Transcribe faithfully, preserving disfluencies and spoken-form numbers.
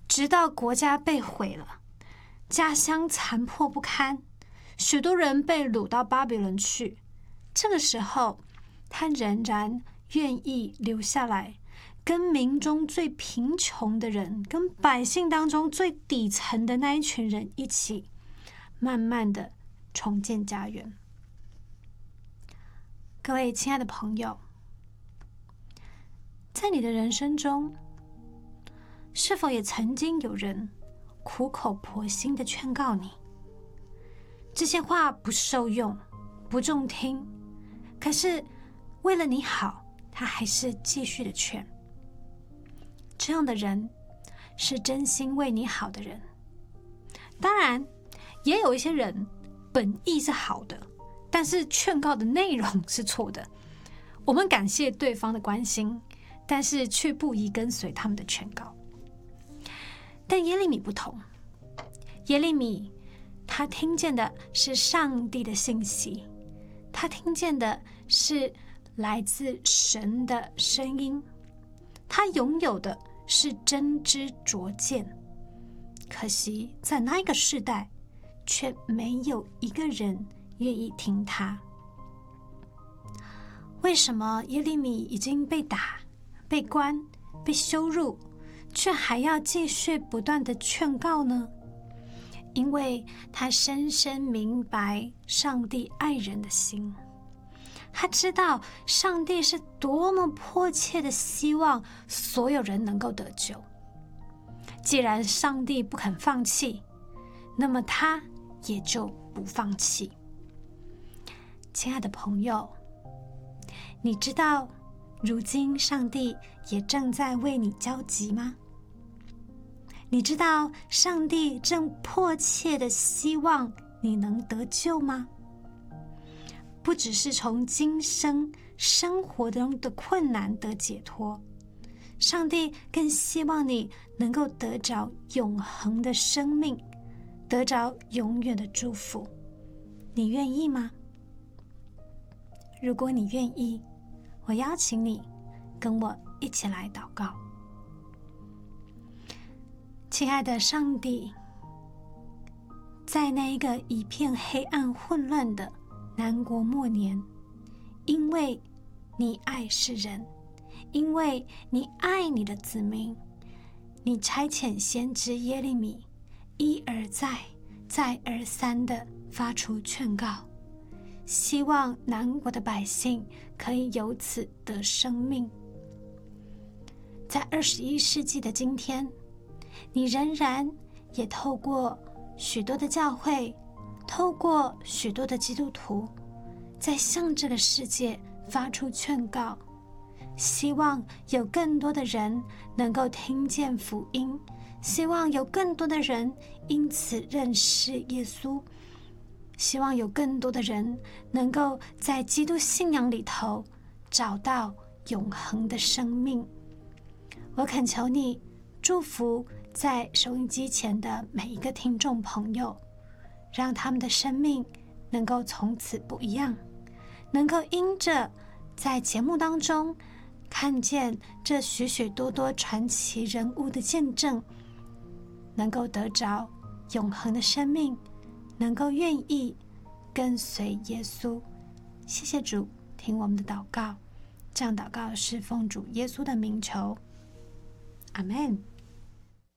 直到国家被毁了，家乡残破不堪，许多人被掳到巴比伦去。这个时候，他仍然愿意留下来，跟民中最贫穷的人，跟百姓当中最底层的那一群人一起，慢慢的重建家园。各位亲爱的朋友，在你的人生中，是否也曾经有人苦口婆心的劝告你，这些话不受用，不中听，可是为了你好，他还是继续的劝？这样的人是真心为你好的人。当然也有一些人本意是好的，但是劝告的内容是错的。我们感谢对方的关心，但是却不宜跟随他们的劝告。但耶利米不同，耶利米他听见的是上帝的信息，他听见的是来自神的声音，他拥有的是真知灼见。可惜在那一个世代，却没有一个人愿意听他。为什么耶利米已经被打、被关、被羞辱，却还要继续不断的劝告呢？因为他深深明白上帝爱人的心，他知道上帝是多么迫切的希望所有人能够得救。既然上帝不肯放弃，那么他也就不放弃。亲爱的朋友，你知道如今上帝也正在为你焦急吗？你知道上帝正迫切的希望你能得救吗？不只是从今生生活中的困难得解脱，上帝更希望你能够得着永恒的生命，得着永远的祝福。你愿意吗？如果你愿意，我邀请你跟我一起来祷告。亲爱的上帝，在那一个一片黑暗混乱的南国末年，因为你爱世人，因为你爱你的子民，你差遣先知耶利米一而再再而三地发出劝告，希望南国的百姓可以由此得生命。在二十一世纪的今天，你仍然也透过许多的教会，透过许多的基督徒，在向这个世界发出劝告，希望有更多的人能够听见福音，希望有更多的人因此认识耶稣，希望有更多的人能够在基督信仰里头找到永恒的生命。我恳求你祝福在收音机前的每一个听众朋友，让他们的生命能够从此不一样，能够因着在节目当中看见这许许多多传奇人物的见证，能够得着永恒的生命，能够愿意跟随耶稣。谢谢主，听我们的祷告，这样祷告是奉主耶稣的名求，阿们。